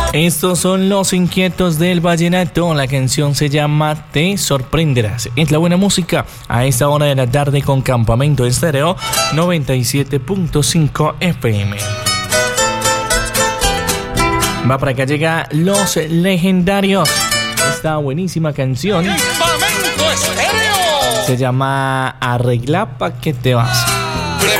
Estos son los inquietos del vallenato. La canción se llama Te sorprenderás. Es la buena música a esta hora de la tarde con Campamento Estéreo 97.5 FM. Va para acá, llega Los Legendarios. Esta buenísima canción ¡Campamento Estéreo! se llama Arregla pa' que te vas.